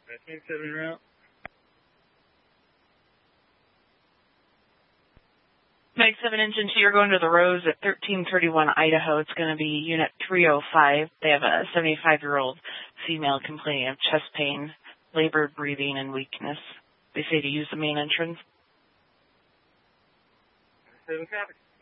7 route. Mike 7 Engine 2, you're going to the Rose at 1331 Idaho. It's going to be Unit 305. They have a 75-year-old female complaining of chest pain, labored breathing, and weakness. They say to use the main entrance. 7 copy.